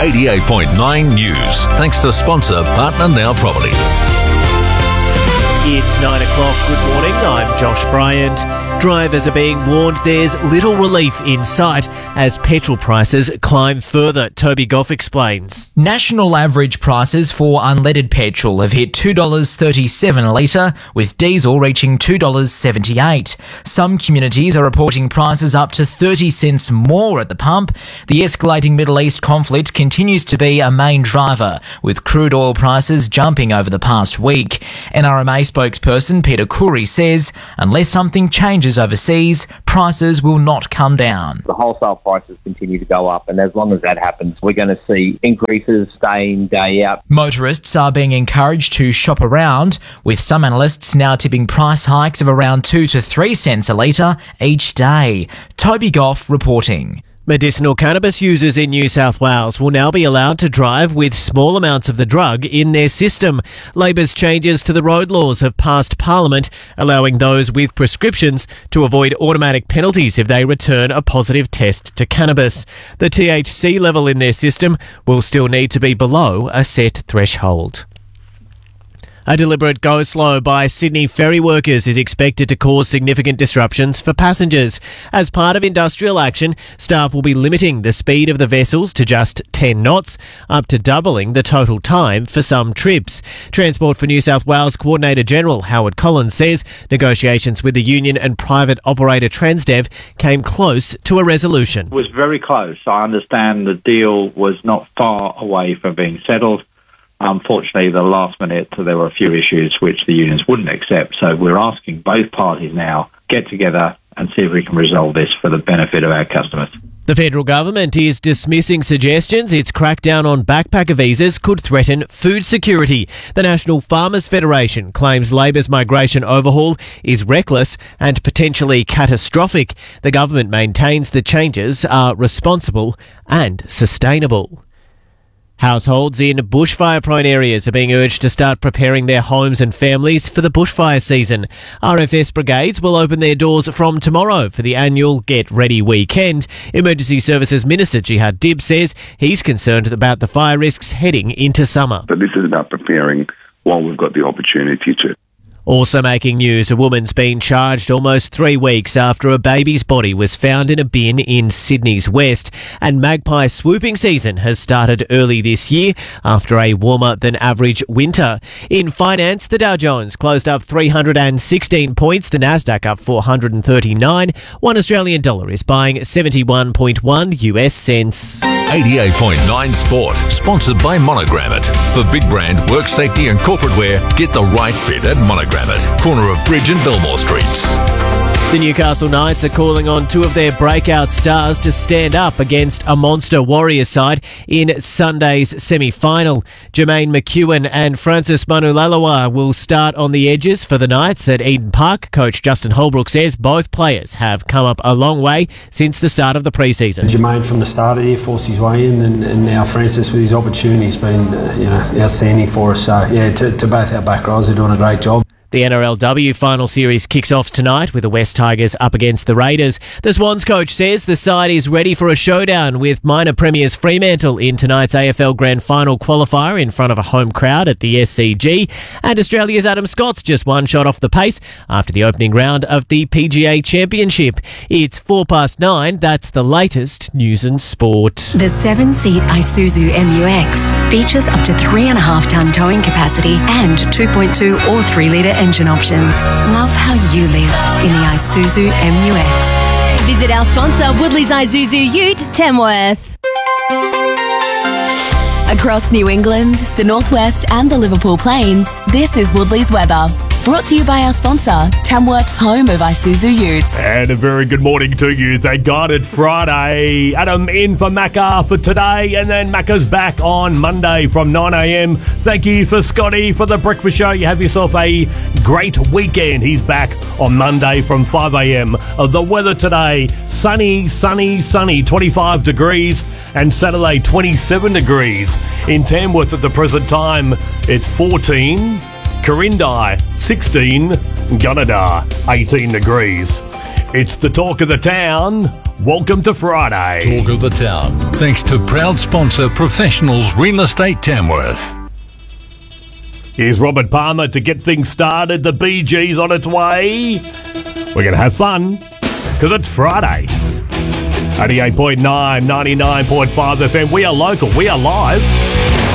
88.9 News. Thanks to sponsor Partner Now Property. It's 9 o'clock. Good morning. I'm Josh Bryant. Drivers are being warned there's little relief in sight as petrol prices climb further. Toby Goff explains. National average prices for unleaded petrol have hit $2.37 a litre, with diesel reaching $2.78. Some communities are reporting prices up to 30 cents more at the pump. The escalating Middle East conflict continues to be a main driver, with crude oil prices jumping over the past week. NRMA spokesperson Peter Khoury says unless something changes overseas, prices will not come down. The wholesale prices continue to go up, and as long as that happens, we're going to see increases day in, day out. Motorists are being encouraged to shop around, with some analysts now tipping price hikes of around 2 to 3 cents a litre each day. Toby Goff reporting. Medicinal cannabis users in New South Wales will now be allowed to drive with small amounts of the drug in their system. Labor's changes to the road laws have passed Parliament, allowing those with prescriptions to avoid automatic penalties if they return a positive test to cannabis. The THC level in their system will still need to be below a set threshold. A deliberate go-slow by Sydney ferry workers is expected to cause significant disruptions for passengers. As part of industrial action, staff will be limiting the speed of the vessels to just 10 knots, up to doubling the total time for some trips. Transport for New South Wales Coordinator General Howard Collins says negotiations with the union and private operator Transdev came close to a resolution. It was very close. I understand the deal was not far away from being settled. Unfortunately, the last minute, there were a few issues which the unions wouldn't accept. So we're asking both parties now get together and see if we can resolve this for the benefit of our customers. The federal government is dismissing suggestions its crackdown on backpacker visas could threaten food security. The National Farmers Federation claims Labor's migration overhaul is reckless and potentially catastrophic. The government maintains the changes are responsible and sustainable. Households in bushfire-prone areas are being urged to start preparing their homes and families for the bushfire season. RFS brigades will open their doors from tomorrow for the annual Get Ready weekend. Emergency Services Minister Jihad Dib says he's concerned about the fire risks heading into summer. But this is about preparing while we've got the opportunity to. Also making news, a woman's been charged almost 3 weeks after a baby's body was found in a bin in Sydney's west. And magpie swooping season has started early this year after a warmer than average winter. In finance, the Dow Jones closed up 316 points, the Nasdaq up 439. $1 Australian is buying 71.1 US cents. 88.9 Sport, sponsored by Monogram It. For big brand, work safety and corporate wear, get the right fit at Monogram It, corner of Bridge and Belmore Streets. The Newcastle Knights are calling on two of their breakout stars to stand up against a monster Warriors side in Sunday's semi-final. Jermaine McEwen and Francis Manulalawa will start on the edges for the Knights at Eden Park. Coach Justin Holbrook says both players have come up a long way since the start of the pre-season. Jermaine from the start of the year forced his way in, and now Francis with his opportunity has been outstanding for us. So to both our back rows, they're doing a great job. The NRLW final series kicks off tonight with the West Tigers up against the Raiders. The Swans coach says the side is ready for a showdown with minor premiers Fremantle in tonight's AFL Grand Final qualifier in front of a home crowd at the SCG. And Australia's Adam Scott's just one shot off the pace after the opening round of the PGA Championship. It's 9:04. That's the latest news and sport. The 7-seat Isuzu MU-X features up to 3.5-ton towing capacity and 2.2 or 3-litre engine options. Love how you live in the Isuzu MU-X. Visit our sponsor, Woodley's Isuzu Ute, Tamworth. Across New England, the Northwest and the Liverpool Plains, this is Woodley's weather. Brought to you by our sponsor, Tamworth's home of Isuzu Utes. And a very good morning to you. Thank God it's Friday. Adam in for Macca for today, and then Macca's back on Monday from 9 a.m. Thank you for Scotty for the breakfast show. You have yourself a great weekend. He's back on Monday from 5 a.m. The weather today, sunny, 25 degrees, and Saturday 27 degrees. In Tamworth at the present time, it's 14. Corindi, 16, Gunnedah, 18 degrees. It's the talk of the town. Welcome to Friday. Talk of the Town, thanks to proud sponsor Professionals Real Estate Tamworth. Here's Robert Palmer to get things started. The BG's on its way. We're going to have fun because it's Friday. 88.9, 99.5 FM. We are local. We are live.